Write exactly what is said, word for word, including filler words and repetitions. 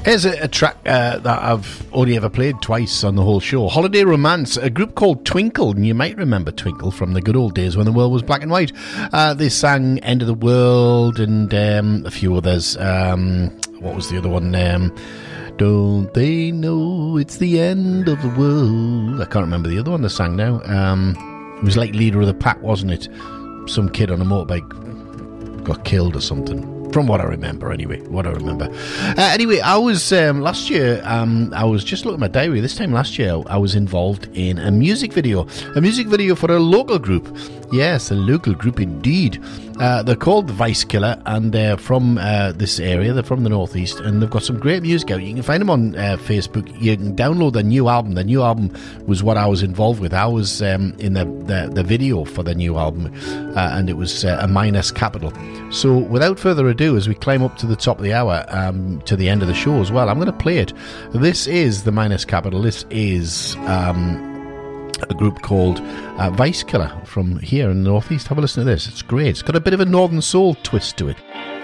Here's a, a track uh, that I've only ever played twice on the whole show. Holiday Romance, a group called Twinkle, and you might remember Twinkle from the good old days when the world was black and white. Uh, they sang End of the World and um, a few others. Um, what was the other one? Um, Don't they know it's the end of the world? I can't remember the other one they sang now. Um, it was like Leader of the Pack, wasn't it? Some kid on a motorbike got killed or something. From what I remember, anyway. What I remember. Uh, anyway, I was, um, last year, um, I was just looking at my diary. This time last year, I was involved in a music video. A music video for a local group. Yes, a local group indeed. Uh, they're called The Vice Killer, and they're from uh, this area. They're from the northeast, and they've got some great music out. You can find them on uh, Facebook. You can download their new album. Their new album was what I was involved with. I was um, in the, the, the video for the new album, uh, and it was uh, A Minus Capital. So without further ado, as we climb up to the top of the hour, um, to the end of the show as well, I'm going to play it. This is The Minus Capital. This is um, a group called uh, Vice Killer from here in the northeast. Have a listen to this. It's great. It's got a bit of a northern soul twist to it.